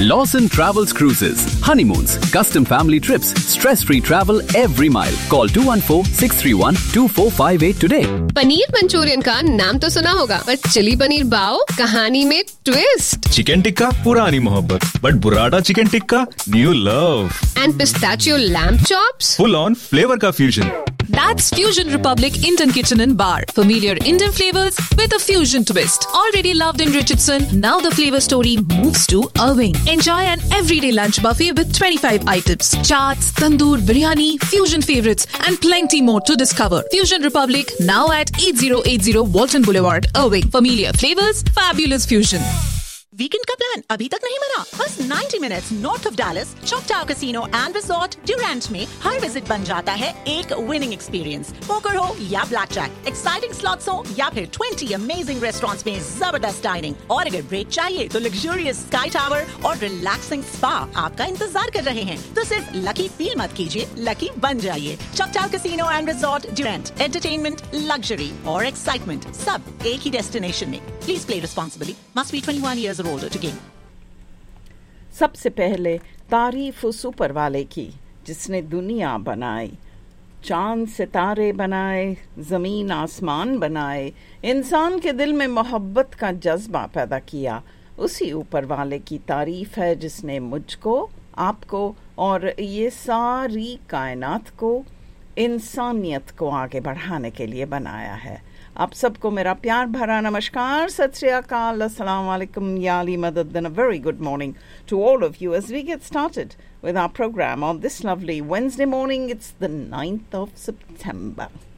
Lawson Travels Cruises. Honeymoons, custom family trips, stress-free travel every mile. Call 214-631-2458 today. Paneer Manchurian का नाम तो सुना होगा, पर चिली पनीर बाओ कहानी में ट्विस्ट. चिकन टिक्का पुरानी मोहब्बत, but बुराडा chicken tikka new love. And pistachio lamb chops. Full on flavor का fusion. That's Fusion Republic Indian Kitchen and Bar. Familiar Indian flavors with a fusion twist. Already loved in Richardson, now the flavor story moves to Irving. Enjoy an everyday lunch buffet with 25 items. Chaats, tandoor, biryani, fusion favorites and plenty more to discover. Fusion Republic now at 8080 Walton Boulevard, Irving. Familiar flavors, fabulous fusion. Weekend का plan अभी तक नहीं बना? बस 90 minutes north of Dallas चॉकटाउ casino and resort Durand में हर visit बन जाता है एक विनिंग एक्सपीरियंस. पोकर हो या ब्लैक जैक, एक्साइटिंग स्लॉट्स हो या फिर 20 अमेजिंग रेस्टोरेंट्स में जबरदस्त डाइनिंग, और अगर ब्रेक चाहिए तो लग्जूरियस स्काई टावर और रिलैक्सिंग स्पा आपका इंतजार कर रहे हैं. तो सिर्फ लकी फील मत कीजिए, लकी बन जाइए. चॉकटाउ casino and resort Durand. Entertainment, luxury और एक्साइटमेंट सब एक ही डेस्टिनेशन में. Please play responsibly. Must be 21 years or older to game. सबसे पहले तारीफ उस ऊपर वाले की जिसने दुनिया बनाई, चांद सितारे बनाए, जमीन आसमान बनाए, इंसान के दिल में मोहब्बत का जज्बा पैदा किया. उसी ऊपर वाले की तारीफ है जिसने मुझको, आपको और ये सारी कायनात को, इंसानियत को आगे बढ़ाने के लिए बनाया है. आप सबको मेरा प्यार भरा नमस्कार, सत श्री अकाल, अस्सलाम वालेकुम, या अली मदद, and a very good morning to all of you as we get started with our program on this lovely Wednesday morning. It's the 9th of September.